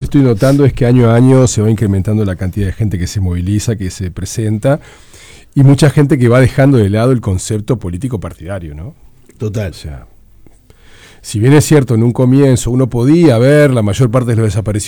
estoy notando es que año a año se va incrementando la cantidad de gente que se moviliza, que se presenta, y mucha gente que va dejando de lado el concepto político partidario, ¿no? Total. O sea, si bien es cierto, en un comienzo uno podía ver la mayor parte de los desaparecidos